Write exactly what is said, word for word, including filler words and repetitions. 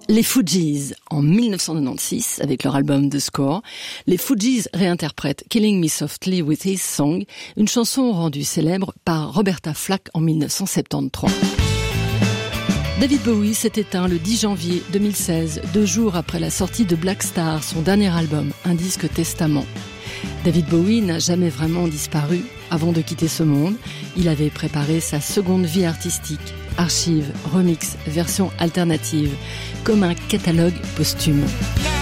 Les Fugees, en dix-neuf cent quatre-vingt-seize, avec leur album The Score, les Fugees réinterprètent Killing Me Softly with His Song, une chanson rendue célèbre par Roberta Flack en dix-neuf cent soixante-treize. David Bowie s'est éteint le dix janvier deux mille seize, deux jours après la sortie de Black Star, son dernier album, un disque testament. David Bowie n'a jamais vraiment disparu. Avant de quitter ce monde, il avait préparé sa seconde vie artistique. Archives, remix, version alternative, comme un catalogue posthume.